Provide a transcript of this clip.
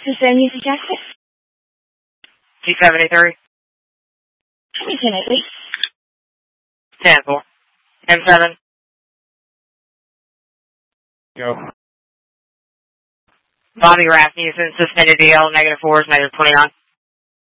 Susan Music Jackson. T73. 10 please. 10-4. M7. Go. Bobby Rasmussen, suspended DL, -4 is -29.